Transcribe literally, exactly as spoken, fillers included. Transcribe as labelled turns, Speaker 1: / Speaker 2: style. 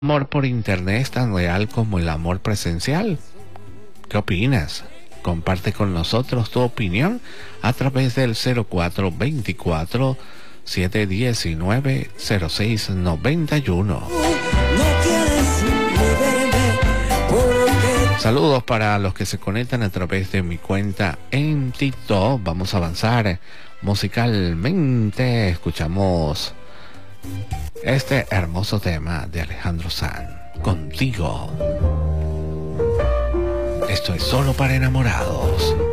Speaker 1: Amor por internet es tan real como el amor presencial. ¿Qué opinas? Comparte con nosotros tu opinión a través del cero cuatro veinticuatro, setecientos diecinueve, cero seis noventa y uno. Saludos para los que se conectan a través de mi cuenta en TikTok. Vamos a avanzar musicalmente. Escuchamos este hermoso tema de Alejandro Sanz, Contigo. Esto es solo para enamorados.